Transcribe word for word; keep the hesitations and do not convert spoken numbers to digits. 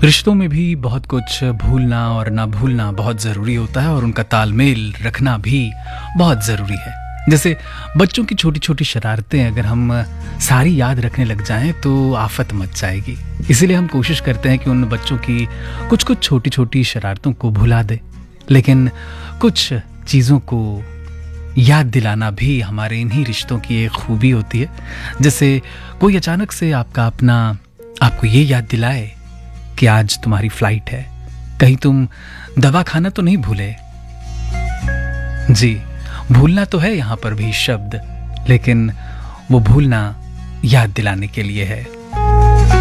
रिश्तों में भी बहुत कुछ भूलना और ना भूलना बहुत ज़रूरी होता है और उनका तालमेल रखना भी बहुत ज़रूरी है। जैसे बच्चों की छोटी छोटी शरारतें अगर हम सारी याद रखने लग जाएं तो आफत मच जाएगी। इसीलिए हम कोशिश करते हैं कि उन बच्चों की कुछ कुछ छोटी छोटी शरारतों को भुला दें, लेकिन कुछ चीज़ों को याद दिलाना भी हमारे इन्हीं रिश्तों की एक खूबी होती है। जैसे कोई अचानक से आपका अपना आपको ये याद दिलाए कि आज तुम्हारी फ्लाइट है, कहीं तुम दवा खाना तो नहीं भूले। जी, भूलना तो है यहाँ पर भी शब्द, लेकिन वो भूलना याद दिलाने के लिए है।